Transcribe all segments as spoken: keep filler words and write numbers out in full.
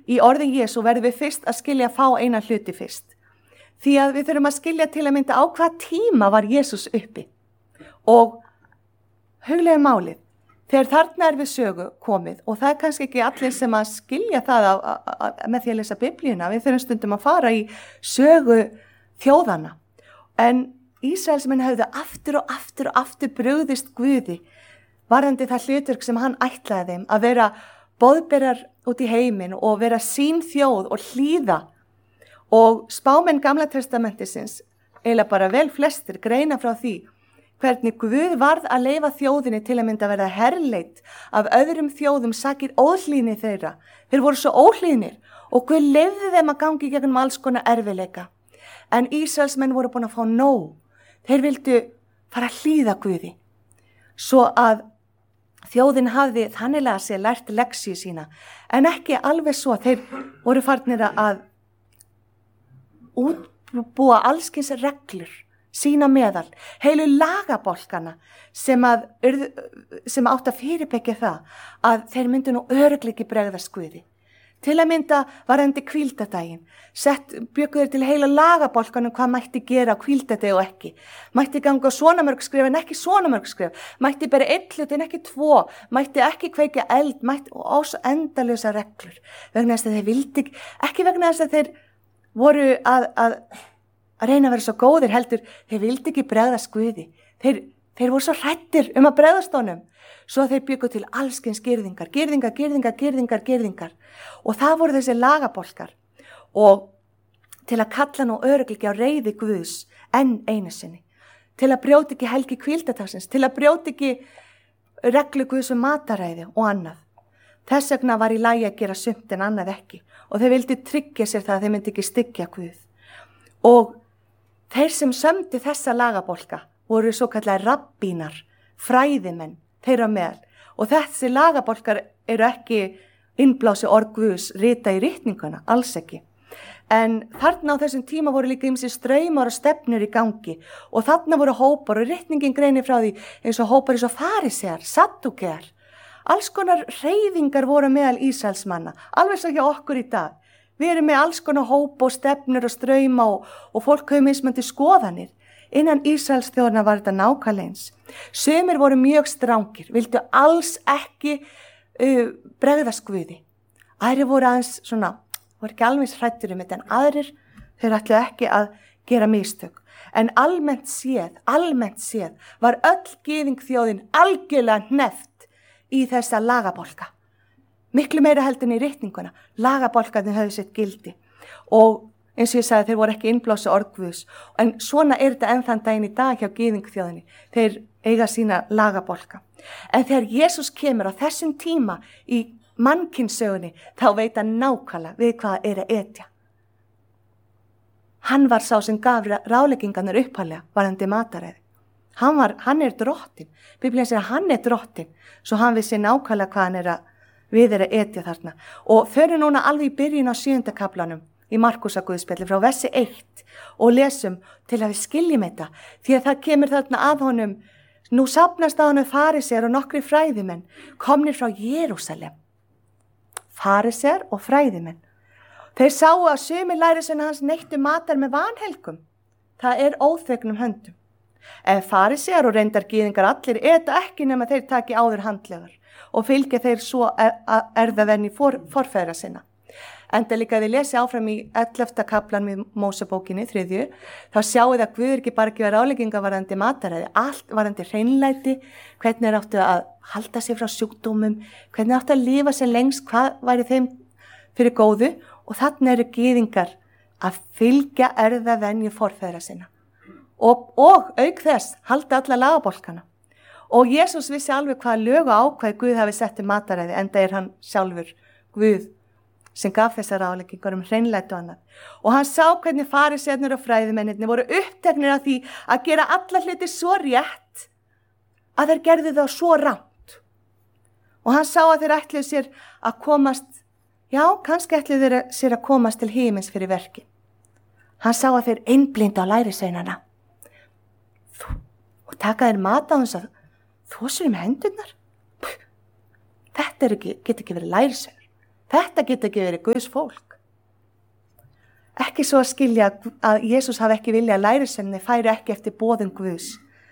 í orðin Jesú verðum við fyrst að skilja fá eina hluti fyrst. Því að við þurfum að skilja til að mynda á hvað tíma var Jesús uppi. Og huglega málið, þegar þarna er við sögu komið, og það er kannski ekki allir sem að skilja það á, á, á, með því að lesa Biblíuna, við þurfum stundum að fara í sögu þjóðana. En Ísraelsmenn höfðu aftur og aftur og aftur brugðist Guði, varðandi það hlutverk sem hann ætlaði þeim, að vera boðberar út í heiminn og vera sín þjóð og hlýða. Og spámenn Gamla testamentisins, eiginlega bara vel flestir, greina frá því hvernig Guð varð að leyfa þjóðinni til að mynda verða herleit af öðrum þjóðum sakir óhlýni þeirra. Þeir voru svo óhlýnir og Guð leyfði þeim að gangi gegnum alls konar erfiðleika. En Ísraelsmenn voru búin að fá nóg. Þeir vildu fara að hlýða Guði. Svo að þjóðin hafði þanniglega sér lært leksíu sína, en ekki alveg svo. Þeir voru farnir að útbúa allskins reglur, sína meðal, heilu lagabálkana sem, að, sem átt að fyrirbyggja það að þeir myndu nú örugglega ekki bregðast Guði. Til að mynda varðandi hvíldardaginn, sett bjökuður til heila lagabálkanum hvað mætti gera á hvíldardegi og ekki. Mætti ganga svona mörg skref en ekki svona mörg skref. Mætti bara einn hlut en ekki tvo. Mætti ekki kveikja eld, mætti og ás endalösa reglur. Vegna þess að þeir vildi, ekki vegna þess að þeir voru að, að, að reyna að vera svo góðir heldur, þeir vildi ekki bregðast Guði. Þeir, þeir voru svo hrættir um að bregðast honum. Svo þeir byggu til allskins girðingar, girðingar, girðingar, girðingar, girðingar. Og það voru þessi lagabálkar. Og til að kalla nú örugglega á reiði Guðs enn einu sinni. Til að brjóta ekki helgi hvíldardagsins, til að brjóta ekki reglu Guðs um mataræði og annað. Þess vegna var í lagi að gera sumt en annað ekki. Og þeir vildi tryggja sér það að þeir myndi ekki styggja Guð. Og þeir sem sömdu þessa lagabálka voru svo kallar rabbínar, fræðimenn, þeirra meðal. Og þessi lagabálkar eru ekki innblási orð Guðs rita í ritninguna, alls ekki. En þarna á þessum tíma voru líka ýmsir straumar og stefnur í gangi og þarna voru hópar og ritningin greinir frá því eins og hópar eins og farisear, saddúkear. Alls konar hreyfingar voru meðal Ísraelsmanna, alveg svo hjá okkur í dag. Við erum með alls konar hópa og stefnur og strauma og, og fólk hefur mismandi skoðanir. Innan Ísraels þjóðna var þetta nákvæmlega eins. Sumir voru mjög strangir, vildu alls ekki uh, bregðast Guði. Aðrir voru aðeins svona, voru ekki alveg hrættir um þetta, en aðrir þeir ætluðu ekki að gera mistök. En almennt séð, almennt séð var öll gyðing þjóðin algjörlega hneppt í þessa lagabálka. Miklu meira heldur en í ritninguna. Lagabálkarnir höfðu sitt gildi og eins og ég sagði, þeir voru ekki innblási orð Guðs. En svona er þetta enn þann daginn í dag hjá gyðingþjóðinni. Þeir eiga sína lagabálka. En þegar Jesús kemur á þessum tíma í mannkynssögunni, þá veit hann nákvæmlega við hvað er að etja. Hann var sá sem gaf ráðleggingarnar upphaflega varðandi mataræði. Hann, var, hann er drottinn. Biblían segir að hann er drottinn, svo hann vissi nákvæmlega hvað hann er að, við er að etja þarna. Og förum núna alveg í byrjun á sjöunda kaflanum. Í Markúsarguðspjalli frá versi eitt og lesum til að við skiljum þetta því að það kemur þarna að honum nú safnast að honum farisear og nokkri fræðimenn komnir frá Jerúsalem. Farisear og fræðimenn. Þeir sáu að sumir lærisveina hans neittu matar með vanhelgum. Það er óþvegnum höndum. En farisear og reyndar gyðingar allir eta ekki nema þeir taki áður handlegar og fylgja þeir svo erfðavenju for, forfeðra sinna. Enda líka að þið lesi áfram í ellefta kaflan við Mósebókinni, þriðju, þá sjáu það að Guð er ekki bara ekki að ráðlegginga varðandi mataræði, allt varðandi hreinlæti, hvernig er áttu að halda sig frá sjúkdómum, hvernig áttu að lifa sér lengst, hvað væri þeim fyrir góðu og þarna eru gyðingar að fylgja erfðavenju forfeðra sinna. Og, og auk þess halda alla lagabálkana. Og Jesús vissi alveg hvað lög og ákvæði Guð hafi sett um mataræði, enda er hann sjálfur Guð sem gaf þessar ráðleggingar um hreinlæti og annað. Og hann sá hvernig farisearnir og fræðimennirnir voru uppteknir af því að gera alla hluti svo rétt að þeir gerðu þá svo rangt. Og hann sá að þeir ætluðu sér að komast, já, kannski ætluðu þeir sér að komast til himins fyrir verkin. Hann sá að þeir einblinda á lærisveinana og taka þeir mat á hans að þósur með hendurnar. Þetta er ekki, get ekki verið lærisveinar. Þetta getur ekki verið Guðs fólk. Ekki svo að skilja að Jesús hafi ekki vilja að lærisveinarnir færi ekki eftir boðum Guðs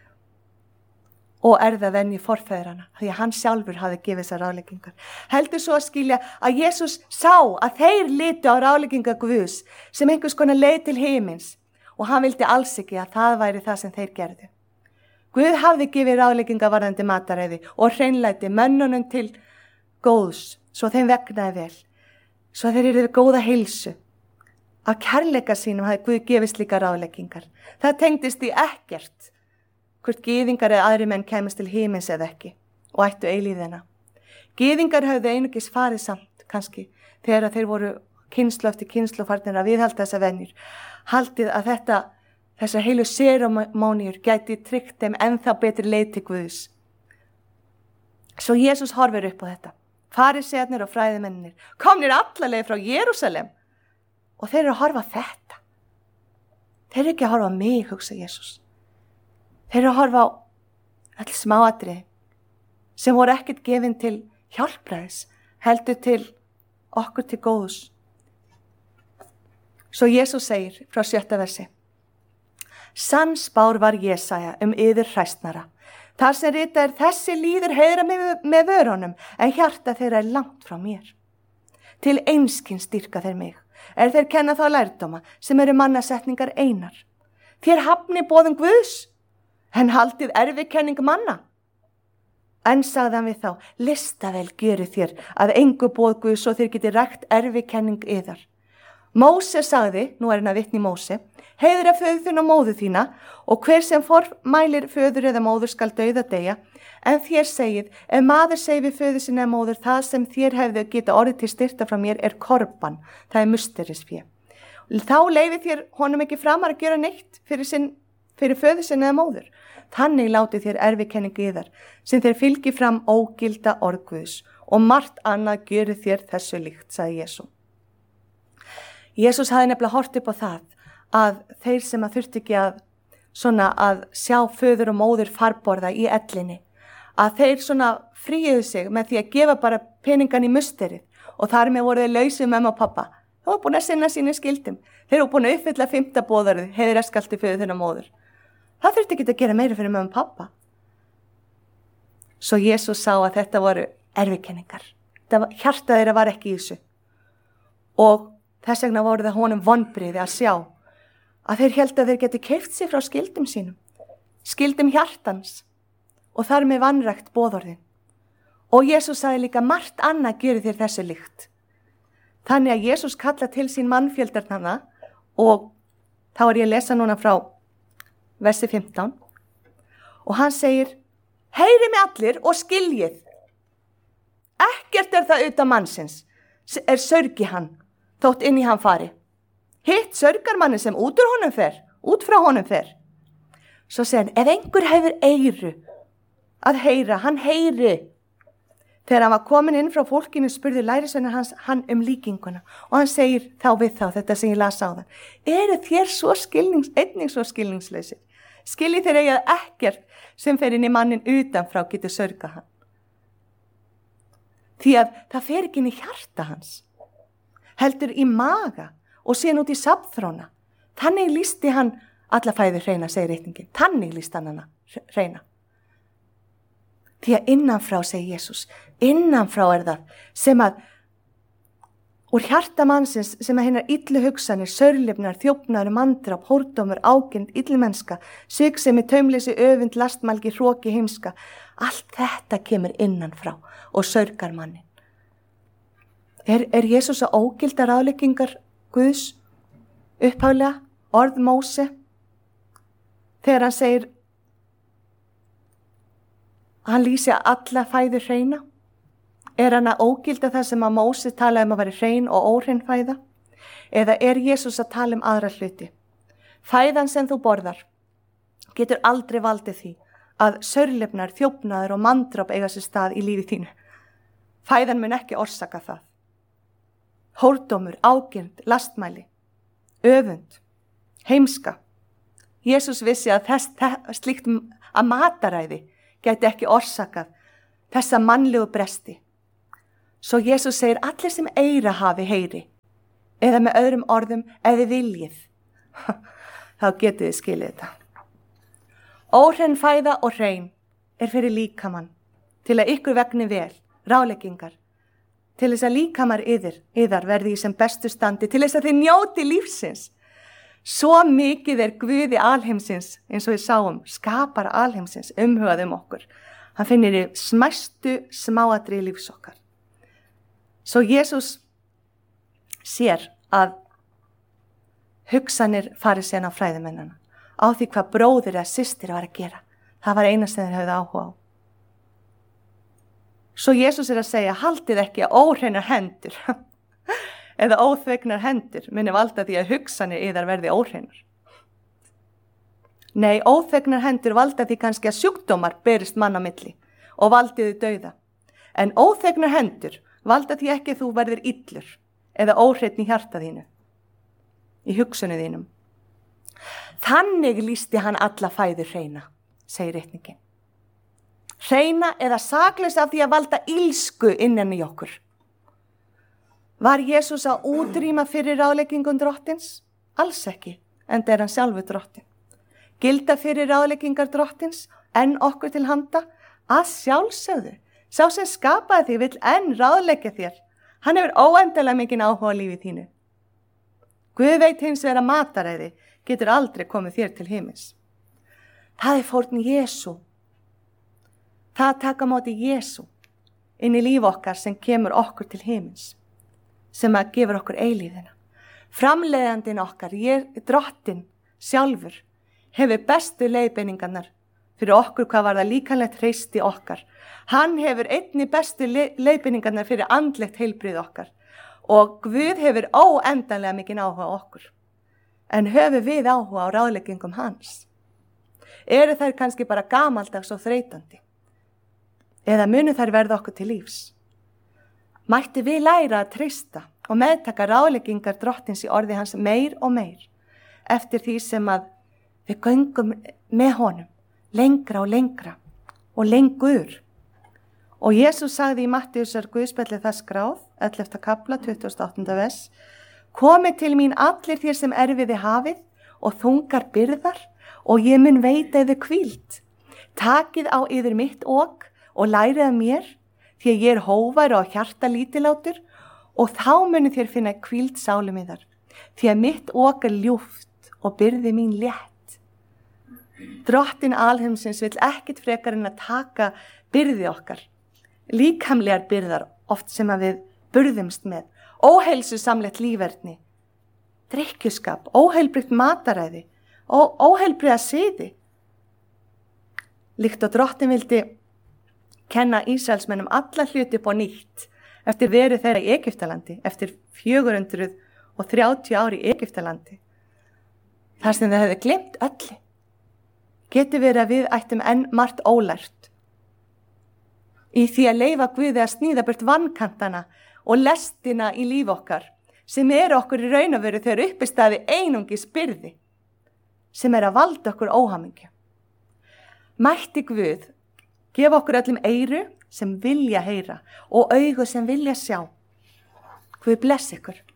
og erfðavenju forfeðranna, því að hann sjálfur hafi gefið þessar ráðleggingar. Heldur svo að skilja að Jesús sá að þeir litu á ráðleggingar Guðs sem einhvers konar leið til himins og hann vildi alls ekki að það væri það sem þeir gerðu. Guð hafði gefið ráðleggingar varðandi mataræði og hreinlæti mönnunum til góðs, svo þeim vegnaði vel, svo þeir eru við góða heilsu. Af kærleika sínum hafði Guð gefið slíka ráðleggingar. Það tengdist í ekkert hvort gyðingar eða aðri menn kæmast til himins eða ekki og ættu eilíðina. Gyðingar höfðu einungis farið samt, kannski, þegar þeir voru kynslu eftir kynslu farnir að viðhalda þessa venjur. Haldið að þetta, þessar heilu seramóníur gæti tryggt þeim ennþá betri leið til Guðs. Svo Jesús horfir upp á þetta. Farisearnir og fræðimennir komnir alla leið frá Jerúsalem og þeir eru að horfa á þetta. Þeir eru ekki að horfa á mig, hugsa Jesús. Þeir eru að horfa á all smáatriði sem voru ekkert gefin til hjálpræðis, heldur til okkur til góðs. Svo Jesús segir frá sjötta versi: Sann spár var Jesaja um yður hræstnara. Þar sem rita er þessi líður heiðra með, með vörunum, en hjarta þeirra er langt frá mér. Til einskins dýrka þeir mig, er þeir kenna þá lærdóma sem eru mannasetningar einar. Þér hafni boðum Guðs, en haldið erfikenning manna. En sagði hann við þá: listavel gjöru þér að engu boð Guðs svo þér geti rækt erfikenning yðar. Móse sagði, nú er hann að vitna í Móse, heiðra föður þinn og móður þína, og hver sem formælir föður eða móður skal dauða deyja, en þér segið, ef maður segir við föður sinna eða móður, það sem þér hefðu geta orðið til styrta frá mér er korban, það er musterisfé. Þá leifið þér honum ekki framar að gera neitt fyrir, sinn, fyrir föður sinna eða móður. Þannig látið þér erfikenningu yðar, sem þeir fylgi fram ógilda orð Guðs, og margt annað gjöru þér þessu líkt, sagði Jesú. Jesús hafði nefnilega hort upp á það að þeir sem að þurfti ekki að, svona, að sjá föður og móður farborða í ellinni, að þeir svona fríuðu sig með því að gefa bara peningan í musterið og þar með voru þeir lausið með mamma og pappa. Þeir voru búin að sinna sínu skildum. Þeir voru búin að uppfylla fimmta boðorðið, heiðra skaltu föður þinn og móður. Það þurfti ekki að gera meira fyrir mamma og pappa. Svo Jesús sá að þetta voru erfikenningar. Hjarta þeirra var ekki í þessu. Og þess vegna voru það honum vonbrigði að sjá að þeir héldu að þeir geti keypt sig frá skildum sínum, skildum hjartans og þar með vanrækt boðorðin. Og Jesús sagði líka: margt annað gjöru þér þessu líkt. Þannig að Jesús kalla til sín mannfjöldarnanna og þá er ég að lesa núna frá versi fimmtán og hann segir: heyri mig allir og skiljið. Ekkert er það utan mannsins, er sörgi hann, þótt inn í hann fari. Hitt sörgar manni sem út úr honum fer, út frá honum fer. Svo segir hann: ef einhver hefur eyru að heyra, hann heyri. Þegar hann var komin inn frá fólkinu spurði lærisveinar hans hann um líkinguna og hann segir þá við þá þetta sem ég las á þann: eru þér svo skilnings, einnig svo skilningslausir? Skiljið þeir eiga ekkert sem fer inn í mannin utanfrá getur sörgað hann. Því að það fer ekki inn í hjarta hans, heldur í maga og síðan út í safnþróna. Þannig lýsti hann alla fæður hreina, segir reikningin. Þannig lýsti hann hana hreina. Því að innanfrá, segir Jesús, innanfrá er það sem að úr hjarta mannsins sem að hinnar illu hugsanir, sörlifnar, þjófnar, manndráp, hórdómur, ágirnd, illmennska, sigsemi, taumleysi, öfund, lastmælgi, hroki, heimska. Allt þetta kemur innanfrá og sörgar mannin. Er, er Jesús að ógilda ráðleggingar Guðs upphaflega, orð Móse, þegar hann segir að hann lýsi að alla fæður hreina? Er hann að ógilda það sem að Móse talaði um að vera hrein og óhrein fæða? Eða er Jesús að tala um aðra hluti? Fæðan sem þú borðar getur aldrei valdið því að sörlifnar, þjófnaður og manndráp eiga sér stað í lífi þínu. Fæðan mun ekki orsaka það. Hórdómur, ágirnd, lastmæli, öfund, heimska. Jesús vissi að þess, þess, slíkt að mataræði gæti ekki orsakað þessa mannlegu bresti. Svo Jesús segir allir sem eyra hafi heyri. Eða með öðrum orðum, ef þið viljið. Þá getið þið skilið þetta. Óhrein fæða og hrein er fyrir líkamann, til að ykkur vegni vel, ráðleggingar, til þess að líkamar yðar, yðar verði í sem bestu standi, til þess að þið njóti lífsins. Svo mikið er Guði alheimsins, eins og við sáum, skapar alheimsins, umhugað um okkur. Hann finnir í smæstu smáatriði lífs okkar. Svo Jesús sér að hugsanir fari síðan á fræðimennana á því hvað bróðir eða systir var að gera. Það var eina sem þeir höfðu áhuga á. Svo Jesús er að segja, haldið ekki að óhreinar hendur eða óþvegnar hendur muni valda því að hugsanir yðar verði óhreinar. Nei, óþvegnar hendur valda því kannski að sjúkdómar berist mann á milli og valdiði dauða. En óþvegnar hendur valda því ekki að þú verðir illur eða óhreinn í hjarta þínu, í hugsunni þínum. Þannig lýsti hann alla fæður hreina, segir ritningin. Hreina eða saklaus af því að valda ilsku innan í okkur. Var Jesús að útrýma fyrir ráðleggingum drottins? Alls ekki, enda er hann sjálfur drottin. Gilda fyrir ráðleggingar drottins en okkur til handa? Að sjálfsögðu, sá sem skapaði þig vill enn ráðleggja þér. Hann hefur óendanlega mikinn áhuga á lífið þínu. Guð veit hins vegar að mataræði getur aldrei komið þér til himins. Það er fórn Jesú. Það taka móti Jesú inn í líf okkar sem kemur okkur til himins, sem að gefur okkur eilíðina. Framleiðandinn okkar, ég, drottin sjálfur, hefur bestu leiðbeiningarnar fyrir okkur hvað var það líkanlegt hreysti okkar. Hann hefur einni bestu leiðbeiningarnar fyrir andlegt heilbrigð okkar og Guð hefur óendanlega mikinn áhuga á okkur. En höfum við áhuga á ráðleggingum hans? Eru þær kannski bara gamaldags og þreytandi? Eða munu þær verða okkur til lífs? Mætti við læra að treysta og meðtaka ráðleggingar drottins í orði hans meir og meir eftir því sem að við göngum með honum lengra og lengra og lengur. Og Jesús sagði í Mattheusar Guðspjallið það skráð, ellefta kapla, tuttugasta og áttunda vers, komið til mín allir þér sem erfiði hafið og þungar byrðar og ég mun veita yður hvíld. Takið á yður mitt ok og lærið af mér, því að ég er hóvær og hjarta lítilátur og þá munu þér finna hvíld sálum yðar, því að mitt ok er ljúft og byrði mín létt. Drottin alheimsins vill ekkit frekar en að taka byrði okkar, líkamlegar byrðar oft sem að við burðumst með, óheilsu samlegt líferni, drykkjuskap, óheilbrigt mataræði og óheilbriða siði. Líkt og drottin vildi kenna Ísraelsmennum alla hluti upp á nýtt eftir veru þeirra í Egyptalandi, eftir fjögur hundruð þrjátíu ári í Egyptalandi. Þar sem þau hefðu glemt öllu. Getur verið að við ættum enn margt ólært í því að leyfa Guði að sníða burt vankantana og lestina í líf okkar sem eru okkur í raun og veru þegar uppistafi einungis byrði sem er að valda okkur óhamingju. Mætti Guð gefa okkur öllum eyru sem vilja heyra og augu sem vilja sjá. Guð bless ykkur.